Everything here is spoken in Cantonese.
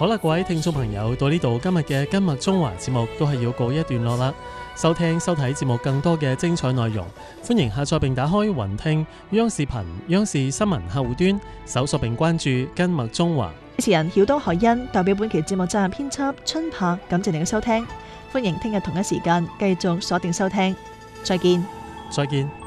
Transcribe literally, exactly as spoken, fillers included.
好啦，各位聽眾朋友，到呢度今日嘅今日中華節目都係要告一段落啦。收聽收睇節目更多嘅精彩內容，歡迎下載並打開雲聽央視頻央視新聞客戶端，搜索並關注今日中華。 主持人曉東海欣代表本期節目責任編輯春柏，感謝您嘅收聽，歡迎聽日同一時間繼續鎖定收聽，再見。 再見。